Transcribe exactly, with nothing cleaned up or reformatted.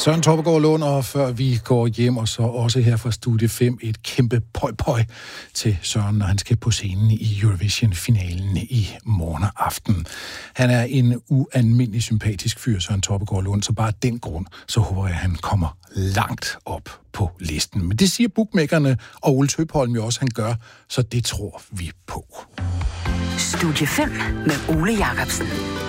Søren Troppegaard Lund, og før vi går hjem, og så også her fra Studie fem, et kæmpe pøj-pøj til Søren, når han skal på scenen i Eurovision-finalen i morgen aften. Han er en ualmindelig sympatisk fyr, Søren Troppegaard Lund, så bare af den grund, så håber jeg, at han kommer langt op på listen. Men det siger bookmakerne, og Ole Tøpholm jo også, han gør, så det tror vi på. Studie fem med Ole Jacobsen.